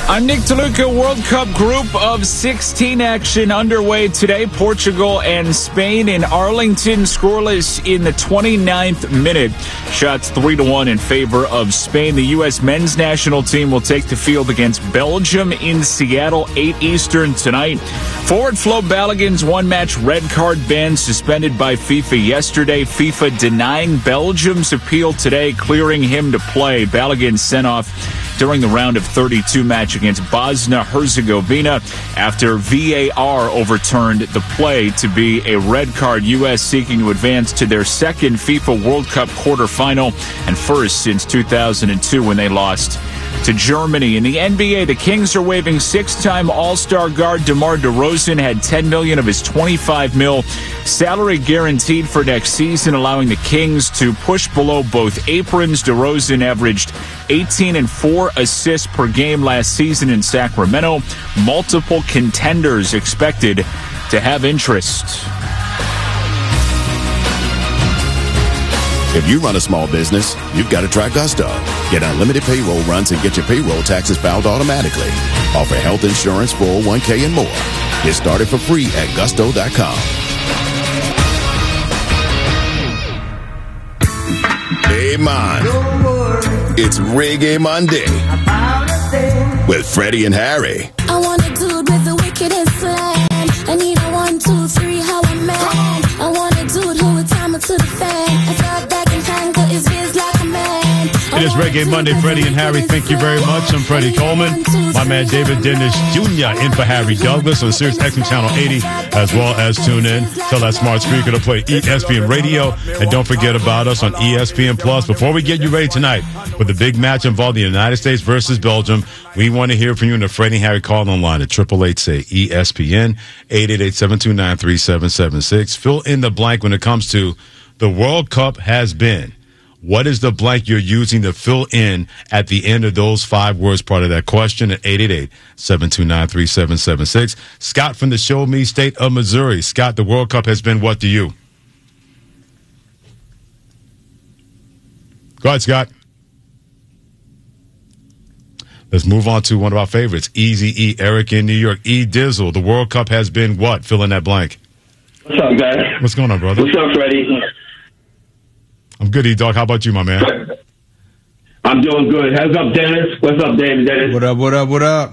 I'm Nick DeLuca. World Cup Group of 16 action underway today. Portugal and Spain in Arlington, scoreless in the 29th minute. Shots 3-1 in favor of Spain. The U.S. men's national team will take the field against Belgium in Seattle, 8 Eastern tonight. Forward Flo Balogun's one-match red card ban suspended by FIFA yesterday. FIFA denying Belgium's appeal today, clearing him to play. Balogun sent off during the round of 32 match against Bosnia-Herzegovina after VAR overturned the play to be a red card. U.S. seeking to advance to their second FIFA World Cup quarterfinal and first since 2002 when they lost to Germany. In the NBA, the Kings are waiving 6-time All-Star guard DeMar DeRozan had $10 million of his $25 million salary guaranteed for next season, allowing the Kings to push below both aprons. DeRozan averaged 18 and 4 assists per game last season in Sacramento. Multiple contenders expected to have interest. If you run a small business, you've got to try Gusto. Get unlimited payroll runs and get your payroll taxes filed automatically. Offer health insurance, 401k, and more. Get started for free at gusto.com. Hey, man. It's Reggae Monday with Freddie and Harry. I want a dude with the wickedest slang. I need a 1, 2, 3, how I'm mad. I want a dude who would time it to the fan. I thought that can tangle his biz like a man. It is Reggae Monday, Freddie and Harry. Thank you very much. I'm Freddie Coleman. My man David Dennis Jr. in for Harry Douglas on Sirius XM Channel 80, as well as tune in. Tell that smart speaker to play ESPN Radio. And don't forget about us on ESPN Plus. Before we get you ready tonight with the big match involving the United States versus Belgium, we want to hear from you in the Freddie and Harry call-in line at 888-SAY-ESPN, 888-729-3776. Fill in the blank when it comes to the World Cup has been. What is the blank you're using to fill in at the end of those 5 words part of that question at 888-729-3776. Scott from the Show Me State of Missouri. Scott, the World Cup has been what to you? Go ahead, Scott. Let's move on to one of our favorites, Easy E, Eric in New York. E Dizzle, the World Cup has been what? Fill in that blank. What's up, guys? What's going on, brother? What's up, Freddie? I'm good, E-Dog. How about you, my man? I'm doing good. How's up, Dennis? What's up, David Dennis? What up, what up, what up?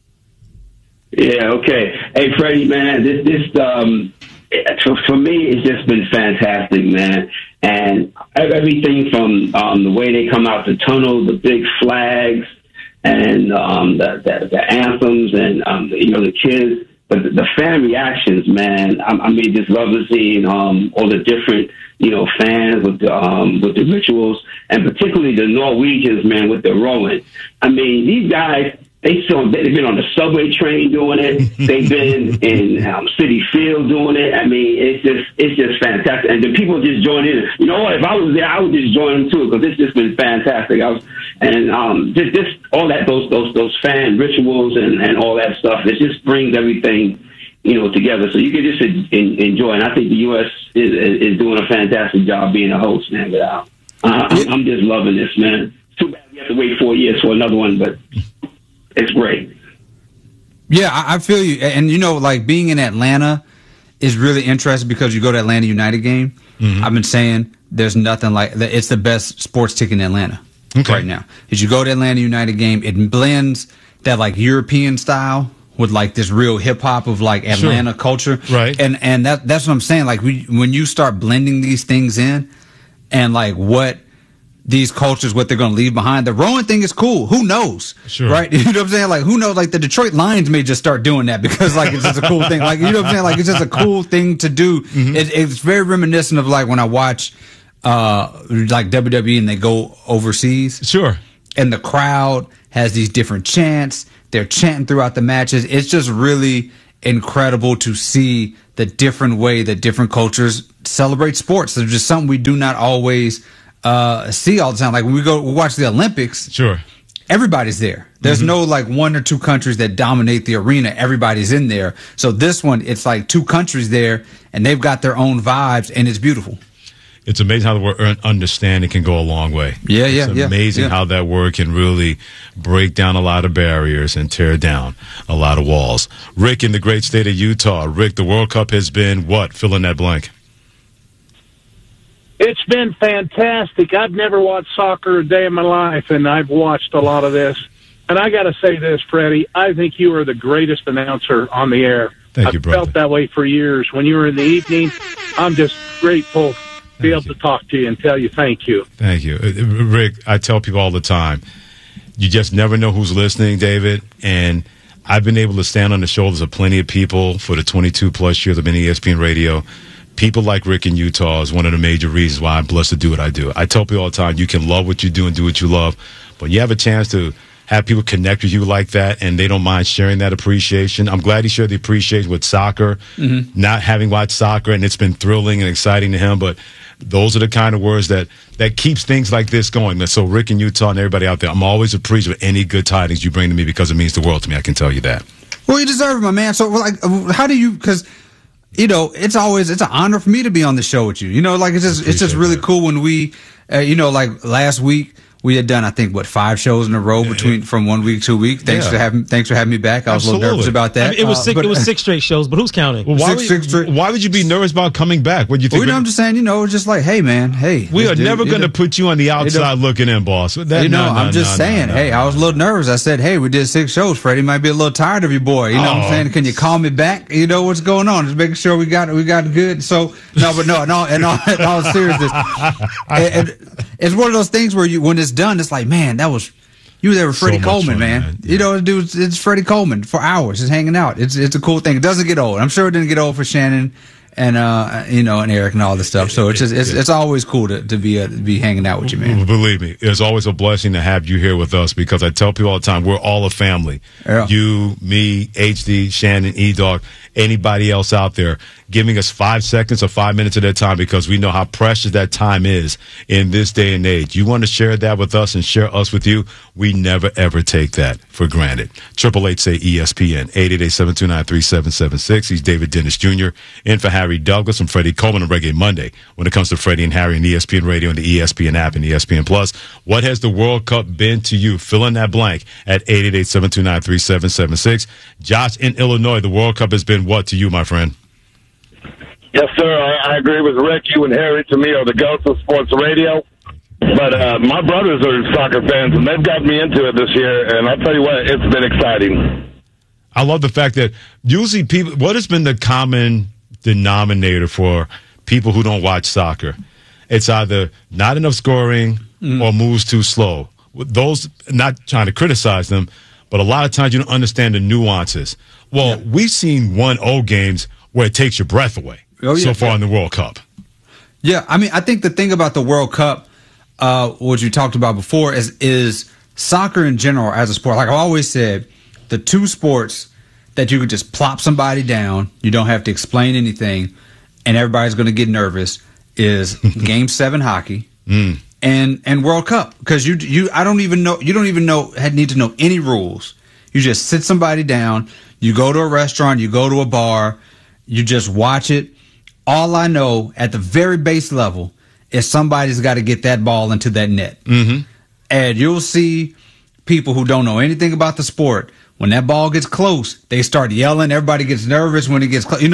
Yeah, okay. Hey, Freddie, man, this for me, it's just been fantastic, man. And everything from the way they come out the tunnel, the big flags, and the anthems, and the kids, but the fan reactions, man. I mean, just love to see all the different fans with the rituals, and particularly the Norwegians, man, with the rowing. I mean, these guys. They've been on the subway train doing it. They've been in Citi Field doing it. I mean, it's just fantastic. And the people just join in. You know what? If I was there, I would just join them too, because it's just been fantastic. Just all that those fan rituals and all that stuff. It just brings everything together. So you can just enjoy. And I think the U.S. is doing a fantastic job being a host, man. But I'm just loving this, man. Too bad we have to wait 4 years for another one, but. It's great. Yeah, I feel you. And, like being in Atlanta is really interesting because you go to Atlanta United game. Mm-hmm. I've been saying there's nothing like that. It's the best sports ticket in Atlanta right now. As you go to Atlanta United game, it blends that like European style with like this real hip hop of like Atlanta culture. Right. And that's what I'm saying. Like when you start blending these things in and like what these cultures, what they're going to leave behind. The rowing thing is cool. Who knows? Sure. Right? You know what I'm saying? Like, who knows? Like, the Detroit Lions may just start doing that because, like, it's just a cool thing. Like, you know what I'm saying? Like, it's just a cool thing to do. Mm-hmm. It's very reminiscent of, like, when I watch, like, WWE and they go overseas. Sure. And the crowd has these different chants. They're chanting throughout the matches. It's just really incredible to see the different way that different cultures celebrate sports. It's just something we do not always see all the time. Like when we watch the Olympics, sure, everybody's there. There's no like 1 or 2 countries that dominate the arena. Everybody's in there. So this one, it's like 2 countries there, and they've got their own vibes, and it's beautiful. It's amazing how the word understanding can go a long way. It's amazing how that word can really break down a lot of barriers and tear down a lot of walls. Rick in the great state of Utah. Rick, the World Cup has been what? Fill in that blank. It's been fantastic. I've never watched soccer a day in my life, and I've watched a lot of this. And I got to say this, Freddie, I think you are the greatest announcer on the air. Thank you, brother. I've felt that way for years. When you were in the evening, I'm just grateful to be able to talk to you and tell you thank you. Thank you. Rick, I tell people all the time, you just never know who's listening, David, and I've been able to stand on the shoulders of plenty of people for the 22-plus years I've been in ESPN Radio. People like Rick in Utah is one of the major reasons why I'm blessed to do what I do. I tell people all the time, you can love what you do and do what you love, but you have a chance to have people connect with you like that, and they don't mind sharing that appreciation. I'm glad he shared the appreciation with soccer, not having watched soccer, and it's been thrilling and exciting to him, but those are the kind of words that keeps things like this going. So Rick in Utah and everybody out there, I'm always appreciative of any good tidings you bring to me because it means the world to me. I can tell you that. Well, you deserve it, my man. So, like, how do you, because, you know, it's an honor for me to be on the show with you. You know, like, it's just really cool when we, like last week, we had done, I think, 5 shows in a row from 1 week to a week. Thanks for having me back. I was a little nervous about that. I mean, it was 6 straight shows, but who's counting? Well, why would you be nervous about coming back? What do you think? I'm just saying, just like, hey, man, hey. We are never going to put you on the outside looking in, boss. I'm just saying, hey, I was a little nervous. I said, hey, we did 6 shows. Freddie might be a little tired of you, boy. You know what I'm saying? Can you call me back? You know what's going on? Just making sure we got good. So, in all seriousness, it's one of those things where when it's done, it's like, man, you were there with Freddie Coleman, man. Yeah. You know, dude, it's Freddie Coleman for hours, just hanging out. It's a cool thing. It doesn't get old. I'm sure it didn't get old for Shannon and and Eric and all this stuff. So it's always cool to be hanging out with you, man. Believe me, it's always a blessing to have you here with us because I tell people all the time, we're all a family. Yeah. You, me, HD, Shannon, E-Dog, anybody else out there, giving us 5 seconds or 5 minutes of their time because we know how precious that time is in this day and age. You want to share that with us and share us with you, we never, ever take that for granted. 888-SAY-ESPN, 888-729-3776. He's David Dennis Jr. in for Harry Douglas and Freddie Coleman on Reggae Monday. When it comes to Freddie and Harry and ESPN Radio and the ESPN app and ESPN Plus, what has the World Cup been to you? Fill in that blank at 888-729-3776. Josh in Illinois, the World Cup has been what to you, my friend? Yes, sir. I agree with Rick. You and Harry, to me, are the goats of sports radio. But my brothers are soccer fans, and they've got me into it this year. And I'll tell you what, it's been exciting. I love the fact that usually people, what has been the common denominator for people who don't watch soccer? It's either not enough scoring or moves too slow. Those, not trying to criticize them, but a lot of times you don't understand the nuances. Well, we've seen 1-0 games where it takes your breath away so far in the World Cup. Yeah, I mean, I think the thing about the World Cup, what you talked about before, is soccer in general as a sport. Like I've always said, the 2 sports that you could just plop somebody down, you don't have to explain anything, and everybody's going to get nervous is Game 7 hockey and World Cup. Because you don't even need to know any rules. You just sit somebody down, you go to a restaurant, you go to a bar, you just watch it. All I know at the very base level is somebody's got to get that ball into that net. And you'll see people who don't know anything about the sport. When that ball gets close, they start yelling. Everybody gets nervous when it gets close.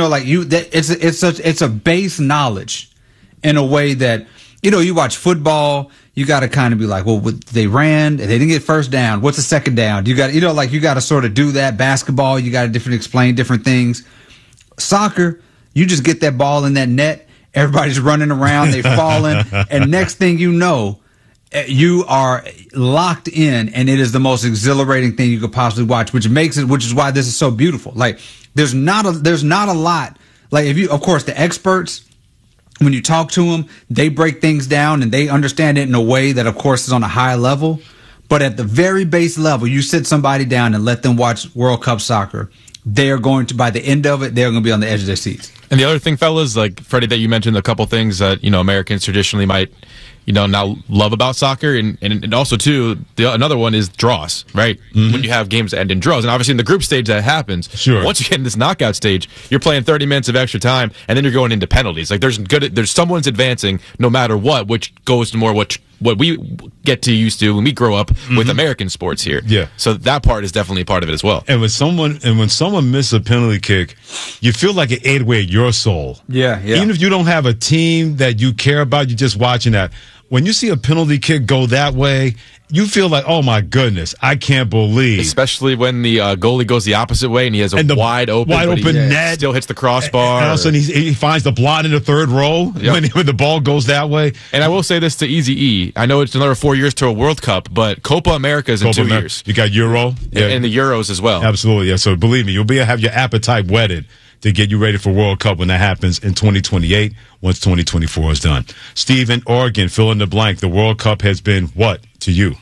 It's a base knowledge in a way that, you watch football, you got to kind of be like, well, they ran, they didn't get first down. What's the second down? You got, you got to sort of do that. Basketball, you got to explain different things. Soccer, you just get that ball in that net. Everybody's running around, they falling, and next thing you know, you are locked in, and it is the most exhilarating thing you could possibly watch, which is why this is so beautiful. Like, there's not a lot. Like, of course, the experts, when you talk to them, they break things down and they understand it in a way that, of course, is on a high level. But at the very base level, you sit somebody down and let them watch World Cup soccer. they are going to, by the end of it, they're going to be on the edge of their seats. And the other thing, fellas, like Freddie, that you mentioned a couple things that, Americans traditionally might, now love about soccer. And also, too, another one is draws, right? Mm-hmm. When you have games that end in draws. And obviously in the group stage that happens. Sure. Once you get in this knockout stage, you're playing 30 minutes of extra time, and then you're going into penalties. Like there's someone's advancing no matter what, which goes to more what we get to used to when we grow up with American sports here. Yeah. So that part is definitely a part of it as well. And when someone misses a penalty kick, you feel like it ate away at your soul. Yeah. Even if you don't have a team that you care about, you're just watching that. When you see a penalty kick go that way, you feel like, oh my goodness, I can't believe. Especially when the goalie goes the opposite way and he has a wide open net, still hits the crossbar. And all of a sudden he finds the blot in the third row when the ball goes that way. And I will say this to Easy E. I know it's another 4 years to a World Cup, but Copa America is in 2 years. You got Euro. And the Euros as well. Absolutely, yeah. So believe me, you'll have your appetite whetted to get you ready for World Cup when that happens in 2028, once 2024 is done. Steve in Oregon, fill in the blank. The World Cup has been what to you?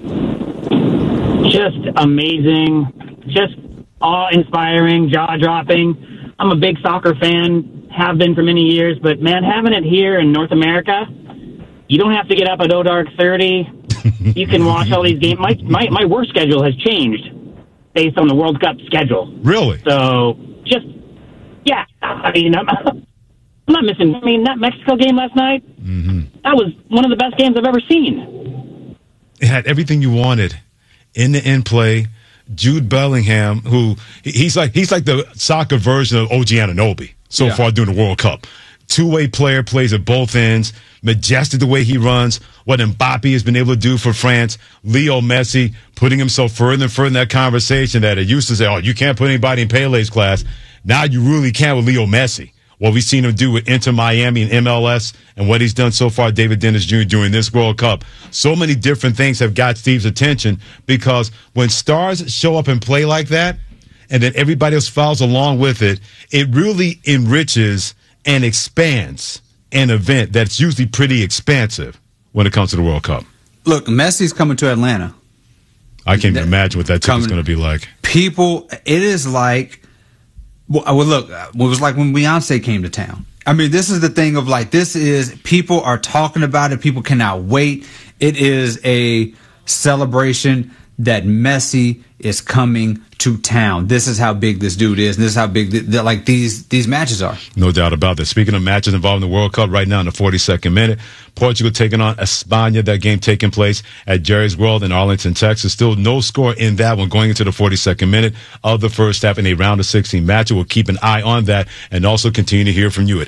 Just amazing, just awe-inspiring, jaw-dropping. I'm a big soccer fan, have been for many years, but man, having it here in North America, you don't have to get up at dark 30. You can watch all these games. My work schedule has changed based on the World Cup schedule. Really? So, just, yeah. I mean, I'm not missing. I mean, that Mexico game last night, that was one of the best games I've ever seen. It had everything you wanted. In play, Jude Bellingham, who he's like the soccer version of OG Anunoby so far during the World Cup. Two-way player, plays at both ends, majestic the way he runs, what Mbappe has been able to do for France, Leo Messi putting himself further and further in that conversation that it used to say, oh, you can't put anybody in Pele's class. Now you really can with Leo Messi. What we've seen him do with Inter Miami and MLS and what he's done so far, David Dennis Jr., during this World Cup. So many different things have got Steve's attention because when stars show up and play like that and then everybody else follows along with it, it really enriches and expands an event that's usually pretty expansive when it comes to the World Cup. Look, Messi's coming to Atlanta. I can't even imagine what that ticket's going to be like. People, it is like, well, look, it was like when Beyonce came to town. I mean, this is the thing of like, people are talking about it. People cannot wait. It is a celebration that Messi is coming to town. This is how big this dude is. And this is how big these matches are. No doubt about that. Speaking of matches involving the World Cup right now in the 42nd minute, Portugal taking on España. That game taking place at Jerry's World in Arlington, Texas. Still no score in that one going into the 42nd minute of the first half in a round of 16 match. We'll keep an eye on that and also continue to hear from you at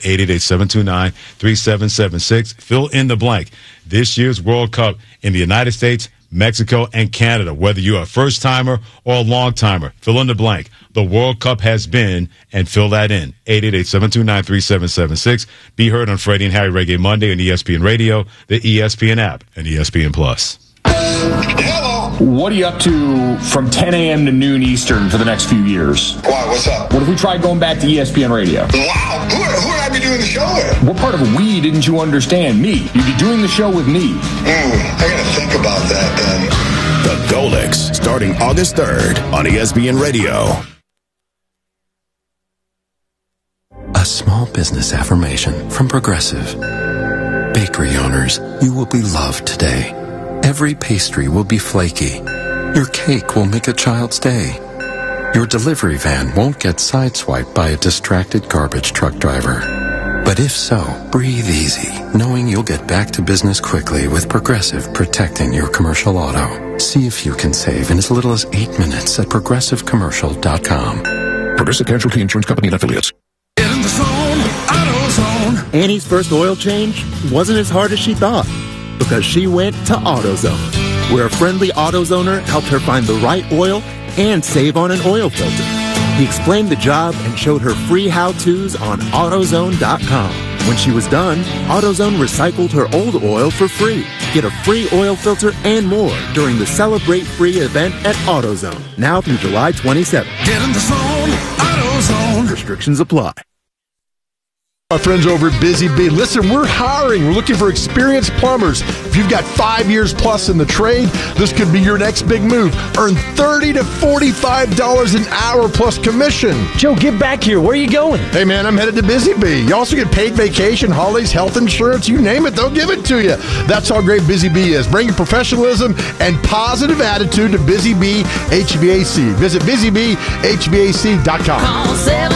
888-729-3776. Fill in the blank. This year's World Cup in the United States, Mexico, and Canada. Whether you're a first-timer or a long-timer, fill in the blank. The World Cup has been, and fill that in. 888-729-3776. Be heard on Freddie and Harry Reggae Monday on ESPN Radio, the ESPN app, and ESPN Plus. What are you up to from 10 a.m. to noon Eastern for the next few years? Why? What's up? What if we tried going back to ESPN Radio? Wow. Who would I be doing the show with? What part of we didn't you understand? Me. You'd be doing the show with me. I gotta think about that then. The Golix, starting August 3rd on ESPN Radio. A small business affirmation from Progressive. Bakery owners, you will be loved today. Every pastry will be flaky. Your cake will make a child's day. Your delivery van won't get sideswiped by a distracted garbage truck driver. But if so, breathe easy, knowing you'll get back to business quickly with Progressive protecting your commercial auto. See if you can save in as little as 8 minutes at progressivecommercial.com. Progressive Casualty Insurance Company and Affiliates. In the zone, AutoZone. Annie's first oil change wasn't as hard as she thought because she went to AutoZone, where a friendly AutoZoner helped her find the right oil and save on an oil filter. He explained the job and showed her free how-tos on AutoZone.com. When she was done, AutoZone recycled her old oil for free. Get a free oil filter and more during the Celebrate Free event at AutoZone, now through July 27th. Get in the zone, AutoZone. Restrictions apply. Our friends over at Busy Bee. Listen, we're hiring. We're looking for experienced plumbers. If you've got 5 years plus in the trade, this could be your next big move. Earn $30 to $45 an hour plus commission. Joe, get back here. Where are you going? Hey, man, I'm headed to Busy Bee. You also get paid vacation, holidays, health insurance, you name it, they'll give it to you. That's how great Busy Bee is. Bring your professionalism and positive attitude to Busy Bee HVAC. Visit busybeehvac.com. Call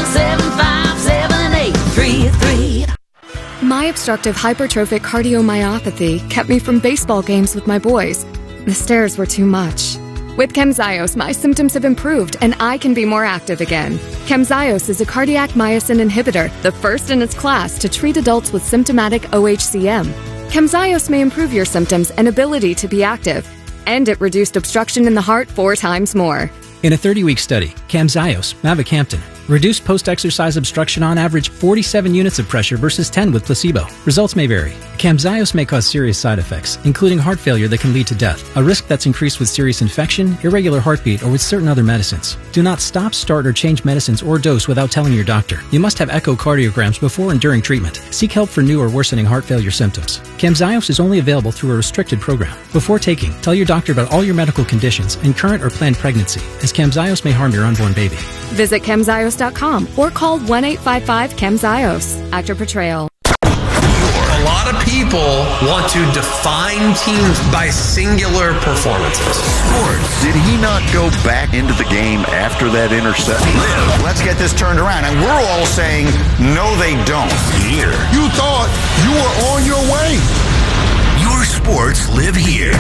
775-7833. My obstructive hypertrophic cardiomyopathy kept me from baseball games with my boys. The stairs were too much. With Camzyos, my symptoms have improved and I can be more active again. Camzyos is a cardiac myosin inhibitor, the first in its class to treat adults with symptomatic OHCM. Camzyos may improve your symptoms and ability to be active, and it reduced obstruction in the heart 4 times more. In a 30-week study, Camzyos, mavacamten, reduced post-exercise obstruction on average 47 units of pressure versus 10 with placebo. Results may vary. Camzyos may cause serious side effects, including heart failure that can lead to death, a risk that's increased with serious infection, irregular heartbeat, or with certain other medicines. Do not stop, start, or change medicines or dose without telling your doctor. You must have echocardiograms before and during treatment. Seek help for new or worsening heart failure symptoms. Camzyos is only available through a restricted program. Before taking, tell your doctor about all your medical conditions and current or planned pregnancy, as Camzyos may harm your unborn baby. Visit Camzyos.com or call 1-855-CAMZYOS. Actor Portrayal. A lot of people want to define teams by singular performances. Sports. Did he not go back into the game after that interception? Let's get this turned around. And we're all saying, no, they don't. Here. You thought you were on your way. Your sports live here.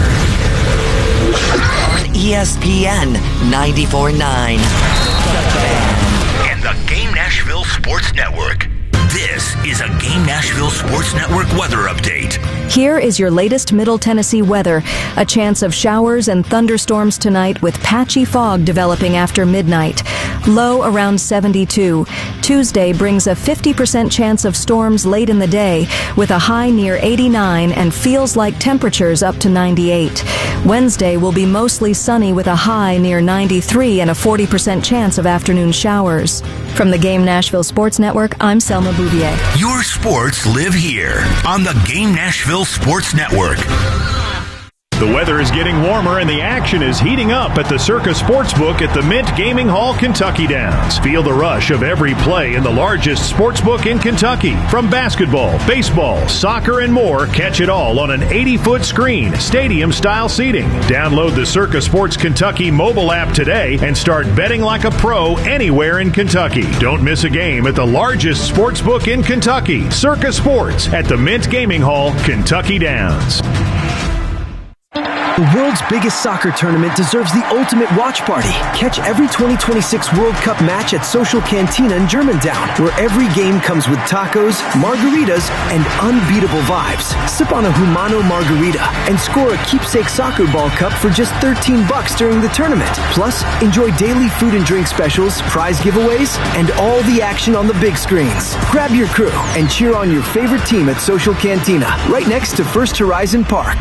On ESPN 94.9. And the Game Nashville Sports Network. This is a Game Nashville Sports Network weather update. Here is your latest Middle Tennessee weather. A chance of showers and thunderstorms tonight with patchy fog developing after midnight. Low around 72. Tuesday brings a 50% chance of storms late in the day with a high near 89 and feels like temperatures up to 98. Wednesday will be mostly sunny with a high near 93 and a 40% chance of afternoon showers. From the Game Nashville Sports Network, I'm Selma Bouvier. Your sports live here on the Game Nashville Sports Network. The weather is getting warmer and the action is heating up at the Circa Sportsbook at the Mint Gaming Hall, Kentucky Downs. Feel the rush of every play in the largest sportsbook in Kentucky. From basketball, baseball, soccer, and more, catch it all on an 80-foot screen, stadium-style seating. Download the Circa Sports Kentucky mobile app today and start betting like a pro anywhere in Kentucky. Don't miss a game at the largest sportsbook in Kentucky, Circa Sports at the Mint Gaming Hall, Kentucky Downs. The world's biggest soccer tournament deserves the ultimate watch party. Catch every 2026 World Cup match at Social Cantina in Germantown, where every game comes with tacos, margaritas, and unbeatable vibes. Sip on a Humano margarita and score a keepsake soccer ball cup for just $13 during the tournament. Plus, enjoy daily food and drink specials, prize giveaways, and all the action on the big screens. Grab your crew and cheer on your favorite team at Social Cantina, right next to First Horizon Park.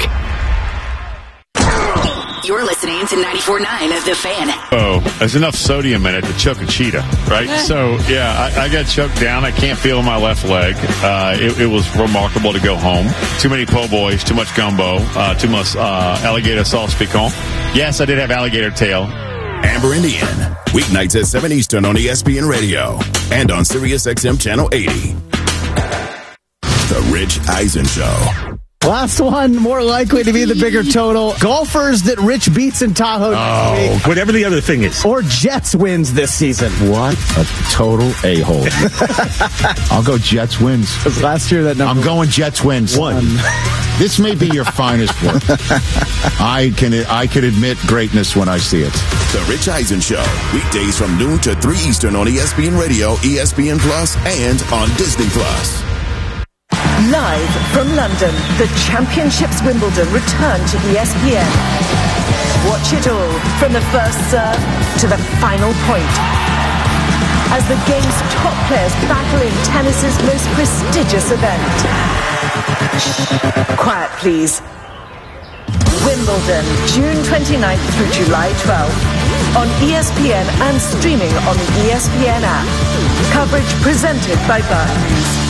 You're listening to 94.9 of The Fan. Oh, there's enough sodium in it to choke a cheetah, right? So, yeah, I got choked down. I can't feel my left leg. It was remarkable to go home. Too many po' boys, too much gumbo, too much alligator sauce piquant. Yes, I did have alligator tail. Amber Indian, weeknights at 7 Eastern on ESPN Radio and on Sirius XM Channel 80. The Rich Eisen Show. Last one, more likely to be the bigger total. Golfers that Rich beats in Tahoe next week. Whatever the other thing is. Or Jets wins this season. What a total a-hole. I'll go Jets wins. Last year that number. I'm going Jets wins. One. This may be your finest work. I can admit greatness when I see it. The Rich Eisen Show, weekdays from noon to 3 Eastern on ESPN Radio, ESPN Plus, and on Disney Plus. Live from London, the Championships Wimbledon return to ESPN. Watch it all from the first serve to the final point. As the game's top players battle in tennis's most prestigious event. Shh, quiet, please. Wimbledon, June 29th through July 12th. On ESPN and streaming on the ESPN app. Coverage presented by Barclays.